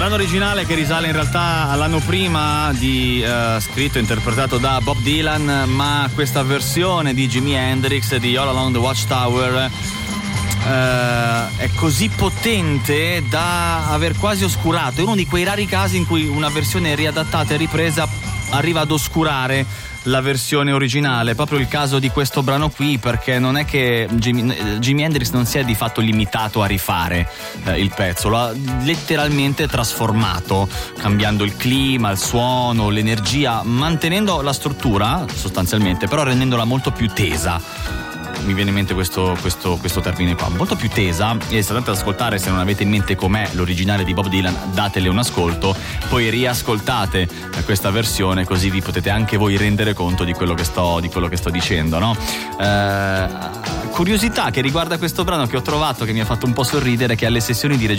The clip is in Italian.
Brano originale che risale in realtà all'anno prima, scritto e interpretato da Bob Dylan, ma questa versione di Jimi Hendrix di All Along the Watchtower è così potente da aver quasi oscurato. È uno di quei rari casi in cui una versione riadattata e ripresa arriva ad oscurare la versione originale. Proprio il caso di questo brano qui, perché non è che Jimi Hendrix non si è di fatto limitato a rifare il pezzo, lo ha letteralmente trasformato, cambiando il clima, il suono, l'energia, mantenendo la struttura sostanzialmente, però rendendola molto più tesa. Mi viene in mente questo termine qua, molto più tesa. E se andate ad ascoltare, se non avete in mente com'è l'originale di Bob Dylan, datele un ascolto, poi riascoltate questa versione, così vi potete anche voi rendere conto di quello che sto dicendo, no? Curiosità che riguarda questo brano che ho trovato, che mi ha fatto un po' sorridere, che alle sessioni di